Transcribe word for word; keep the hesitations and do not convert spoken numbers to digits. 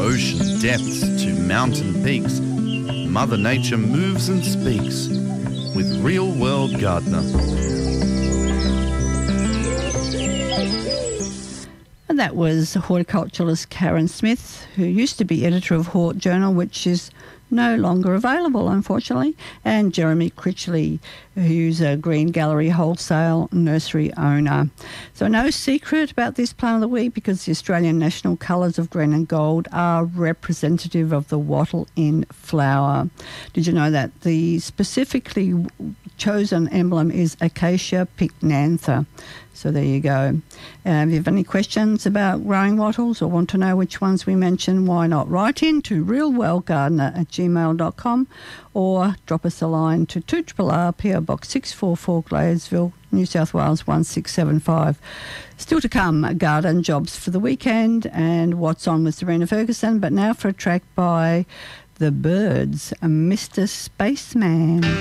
ocean depths to mountain peaks, Mother Nature moves and speaks with Real World Gardener. And that was horticulturalist Karen Smith, who used to be editor of Hort Journal, which is no longer available, unfortunately, and Jeremy Critchley, who's a Green Gallery wholesale nursery owner. So no secret about this plant of the week, because the Australian national colours of green and gold are representative of the wattle in flower. Did you know that the specifically chosen emblem is Acacia pycnantha? So there you go. Uh, if you have any questions about growing wattles or want to know which ones we mentioned, why not write in to realwellgardener at gmail dot com or drop us a line to two R R R, P O Box six four four, Gladesville, New South Wales one six seven five. Still to come, garden jobs for the weekend and what's on with Serena Ferguson. But now for a track by The Birds, Mister Spaceman.